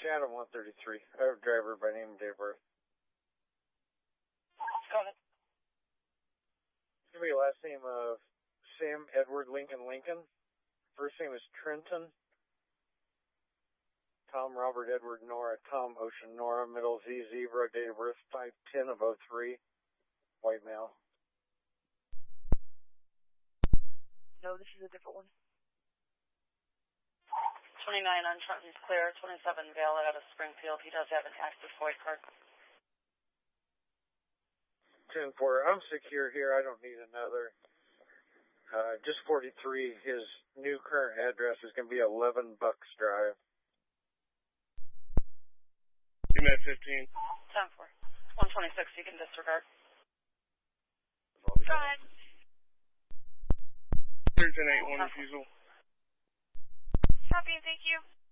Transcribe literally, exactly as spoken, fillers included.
Shadow one thirty-three. I have a driver by name and date of birth. Got it. It's going to be a last name of Sam Edward Lincoln Lincoln. First name is Trenton. Tom Robert Edward Nora. Tom Ocean Nora. Middle Z Zebra. Date of birth five ten of oh three. White male. No, this is a different one. twenty-nine on Trenton's clear. twenty-seven valid out of Springfield. He does have an active FOID card. ten four. I'm secure here. I don't need another. Uh, just forty-three. His new current address is going to be eleven Bucks Drive. You met fifteen. ten four. one twenty-six, you can disregard. Go ahead. There's an eight one refusal. Copy, thank you.